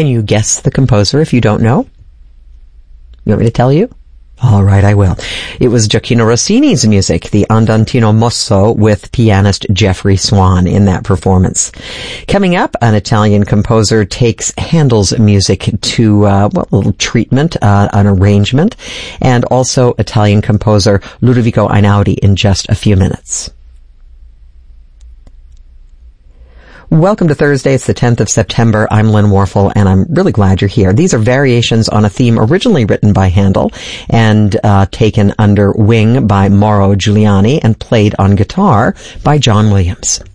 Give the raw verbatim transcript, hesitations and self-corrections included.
Can you guess the composer if you don't know? You want me to tell you? All right, I will. It was Gioacchino Rossini's music, the Andantino Mosso, with pianist Jeffrey Swan in that performance. Coming up, an Italian composer takes Handel's music to uh, well, a little treatment, uh, an arrangement, and also Italian composer Ludovico Einaudi in just a few minutes. Welcome to Thursday. It's the tenth of September. I'm Lynn Warfel, and I'm really glad you're here. These are variations on a theme originally written by Handel and uh, taken under wing by Mauro Giuliani and played on guitar by John Williams.